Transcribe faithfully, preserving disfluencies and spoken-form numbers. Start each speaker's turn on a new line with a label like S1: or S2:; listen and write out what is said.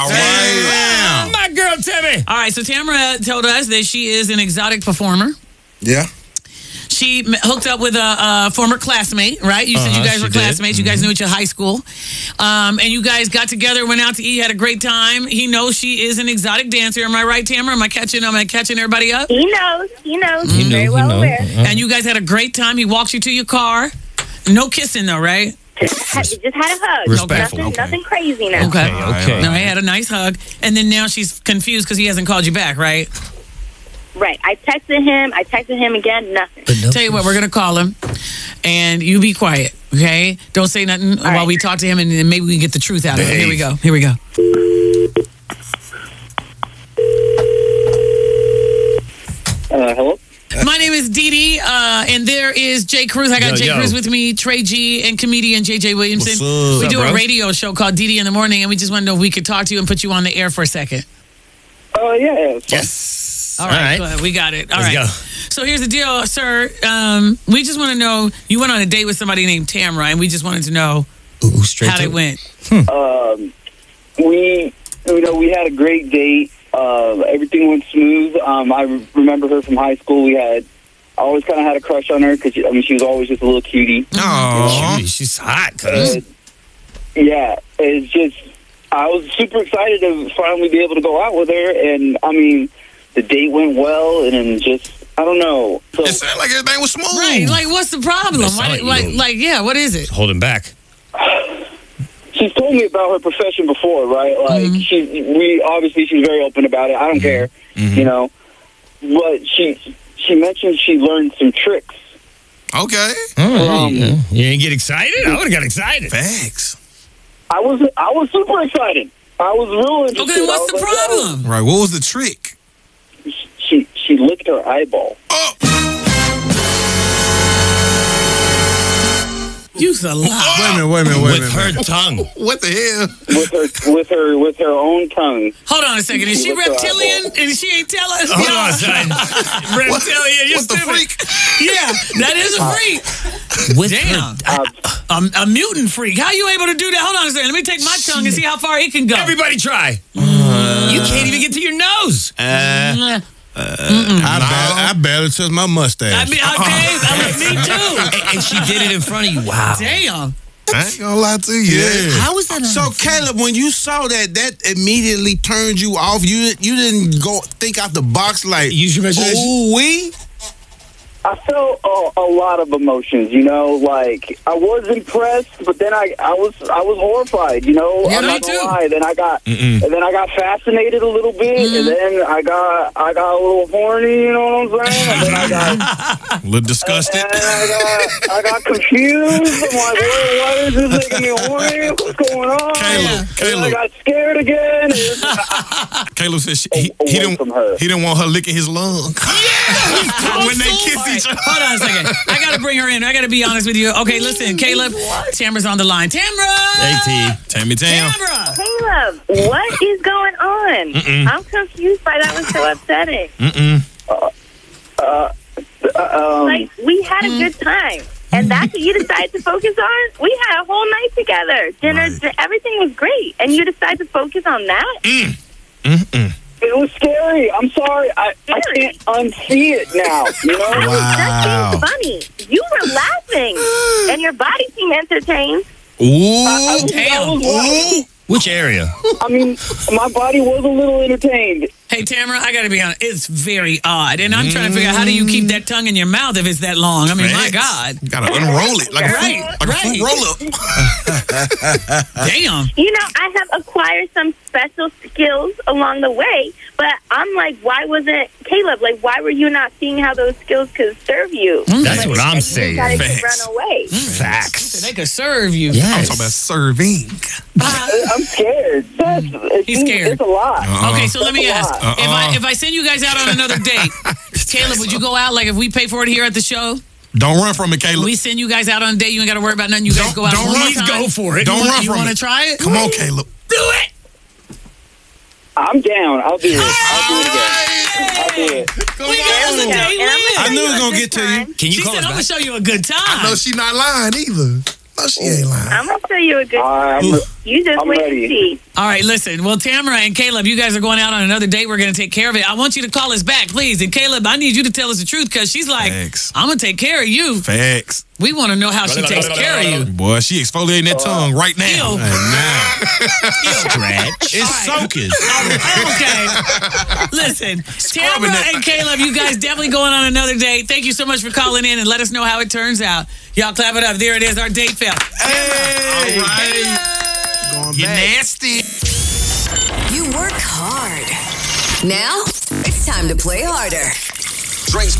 S1: All right.
S2: Oh, my girl, Tammy. All right, so Tamara told us that she is an exotic performer.
S1: Yeah.
S2: She m- hooked up with a, a former classmate, right? You said
S3: Uh-huh,
S2: you guys
S3: she
S2: were
S3: did.
S2: classmates. You guys knew each other high school. Um, and you guys got together, went out to eat, had a great time. He knows she is an exotic dancer. Am I right, Tamara? Am I catching, am I catching everybody up?
S4: He knows. He knows.
S3: He
S4: He's
S3: knew,
S4: very
S3: he
S4: well
S3: know.
S4: aware.
S3: Uh-huh.
S2: And you guys had a great time. He walked you to your car. No kissing, though, right?
S4: Just had, just had a hug.
S3: Respectful,
S4: Nothing,
S1: okay.
S4: nothing crazy now.
S2: Okay.
S3: Okay.
S2: No, he had a nice hug. And then now she's confused because he hasn't called you back, right?
S4: Right. I texted him. I texted him again. Nothing.
S3: But no
S2: Tell you what, we're going to call him. And you be quiet, okay? Don't say nothing while
S4: right.
S2: we talk to him, and then maybe we can get the truth out of him. Here we go. Here we go.
S5: Uh, hello?
S2: My name is Dee Dee, uh, and there is Jay Cruz. I got
S3: Yo,
S2: Jay
S3: yo.
S2: Cruz with me, Trey G, and comedian J J Williamson.
S1: What's up?
S2: We
S3: What's
S2: do
S3: up,
S2: a
S3: bro?
S2: radio show called Dee Dee in the Morning, and we just want to know if we could talk to you and put you on the air for a second.
S5: Oh, yeah, yeah. it's fine.
S3: Yes.
S2: All right, good. We got it. All
S3: Let's
S2: right.
S3: go.
S2: So here's the deal, sir. Um, we just want to know, you went on a date with somebody named Tamara, and we just wanted to know
S3: Ooh, straight
S2: how
S3: to
S2: it
S3: it.
S2: went.
S5: Um, we, you know, we had a great date. Uh, everything went smooth. Um, I re- remember her from high school. We had, I always kind of had a crush on her because, I mean, she was always just a little cutie.
S1: Aw.
S3: Shoot, she's hot, cuz.
S5: Uh, yeah, it's just, I was super excited to finally be able to go out with her. And, I mean, the date went well, and then just, I don't know. So,
S1: It sounded like everything was smooth.
S2: Right. Like, what's the problem?
S3: That sound
S2: Why,
S3: like
S2: like,
S3: you-
S2: like, yeah, what is it?
S3: Holding back.
S5: she's told me about her profession before, right? Like,
S2: Mhm.
S5: she, we, obviously, she's very open about it. I don't care, you know. But she, she mentioned she learned some tricks.
S1: Okay.
S3: Oh,
S5: Um,
S3: yeah. You didn't get excited? I would have got excited.
S1: Thanks.
S5: I was I was super excited. I was real interested.
S2: Okay,
S5: I
S2: what's the
S5: was like,
S2: problem?
S1: Right. What was the trick?
S5: oh. She she licked her eyeball.
S1: Oh.
S2: You's a lie.
S1: Wait a minute, wait a minute, wait a
S3: With
S1: minute.
S3: her tongue.
S1: What the hell?
S5: with her with her with her own tongue.
S2: Hold on a second. Is she
S5: What's the
S2: reptilian?
S5: eyeball?
S2: And she ain't tell us?
S3: Hold
S2: Yo.
S3: on, son.
S1: What,
S2: Reptilian, you
S1: what the
S2: stupid.
S1: freak?
S2: Yeah, that is a freak.
S3: With
S2: Damn.
S3: her.
S2: A, a mutant freak. How you able to do that? Hold on a second. Let me take my tongue and see how far it can go.
S3: Everybody try. you can't even get to your nose.
S2: Mm.
S1: I, ba- I barely touched my mustache.
S2: I mean, okay, I mean, me too.
S3: And, and she did it in front of you. Wow.
S2: Damn.
S1: I ain't gonna lie to you.
S6: Yeah.
S3: How is that?
S6: So Caleb, when you saw that, that immediately turned you off. You you didn't go think out the box like,
S3: Use your imagination.
S6: ooh wee.
S5: I felt a, a lot of emotions, you know. Like I was impressed, but then I, I was I was horrified, you know.
S2: Yeah,
S5: I'm
S2: me
S5: not gonna
S2: too.
S5: lie. Then I got
S3: Mm-mm.
S5: and then I got fascinated a little bit,
S2: Mm-hmm.
S5: and then I got I got a little horny, you know what I'm saying? And then I got
S1: A little disgusted.
S5: and I got I got confused. I'm like, why, why is this making me horny? What's going on?
S1: Caleb,
S5: And then I
S1: Caleb.
S5: got scared again. It was-
S1: Caleb said she, he,
S5: Away
S1: he didn't
S5: from her.
S1: he didn't want her licking his lung. when they kiss
S2: All right,
S1: each other.
S2: hold on a second. I got to bring her in. I got to be honest with you. Okay, listen, Caleb. Tamara's on the line. Tamara!
S3: Hey, T.
S1: Tammy Tam.
S2: Tamara!
S4: Caleb, what is going on?
S3: Mm-mm.
S4: I'm confused by that. Was so upsetting.
S3: Mm-mm.
S5: uh, um,
S4: Like we had a good time, and that's what you decided to focus on. We had a whole night together. Dinner,
S1: Right.
S4: di- everything was great, and you decided to focus on that.
S3: Mm-mm.
S5: it was scary. I'm sorry. I, I can't unsee it now. You know.
S4: I was
S6: Wow.
S4: just being funny. You were laughing, and your body seemed entertained.
S1: Ooh.
S5: I, I was, I
S2: Damn.
S5: was laughing.
S3: Which area?
S5: I mean, my body was a little entertained.
S2: Hey, Tamara, I got to be honest. It's very odd. And I'm trying to figure out how do you keep that tongue in your mouth if it's that long? I mean, my
S1: Facts.
S2: God.
S1: You gotta unroll it like a
S2: Right,
S1: fruit, like
S2: right.
S1: a fruit roll up.
S2: Damn.
S4: You know, I have acquired some special skills along the way, but I'm like, why wasn't Caleb? Like, why were you not seeing how those skills could serve you?
S3: That's
S4: Like,
S3: what I'm
S4: you
S3: saying.
S4: decided to
S1: Facts.
S4: run away.
S3: Facts.
S2: They could serve you.
S1: I'm
S3: Yes.
S1: talking about serving.
S5: I'm scared. That's, it's,
S2: He's scared.
S5: It's a lot.
S1: Uh-uh.
S2: Okay, so let me
S5: That's a
S2: ask.
S5: lot.
S2: If I
S1: Uh-uh.
S2: if I send you guys out on another date, Caleb, would you go out? Like if we pay for it here at the show?
S1: Don't run from it, Caleb.
S2: We send you guys out on a date, you ain't got to worry about nothing. You guys
S1: Don't-
S2: go out
S1: don't
S2: one more
S1: run.
S2: time.
S3: Go for it.
S1: Don't
S2: You wanna-
S1: run
S2: You
S1: from
S2: want to
S1: it.
S2: try it?
S1: Come on, Caleb.
S2: Do it.
S5: I'm down. I'll do it. I'll do it again. I'll do it.
S1: Come
S2: We got us a
S1: on.
S2: date
S4: And I'm
S2: win.
S4: gonna
S6: I
S4: show
S6: knew
S4: you
S6: it was
S4: a
S6: gonna
S4: good
S6: get to you.
S4: time.
S3: Can you
S2: She
S3: call
S2: said,
S3: us
S2: I'm going
S3: back?
S2: to show you a good time.
S1: I know she's not lying either. No, she ain't lying.
S4: I'm gonna show you a good.
S5: I'm,
S4: You just
S5: I'm
S4: wait
S5: ready.
S4: and see.
S2: All right, listen. Well, Tamara and Caleb, you guys are going out on another date. We're going to take care of it. I want you to call us back, please. And Caleb, I need you to tell us the truth because she's like,
S7: Facts.
S2: I'm going to take care of you.
S7: Facts.
S2: We want to know how she takes care of you.
S7: Boy, she exfoliating that tongue right now.
S2: Ew.
S3: Stretch.
S6: It's soaking.
S2: Okay. Listen, Tamara
S7: it.
S2: and Caleb, you guys definitely going on another date. Thank you so much for calling in and let us know how it turns out. Y'all clap it up. There it is, our date fail.
S6: Hey, all right. Going
S7: You
S6: back.
S7: nasty.
S8: You work hard. Now, it's time to play harder.
S9: Dre's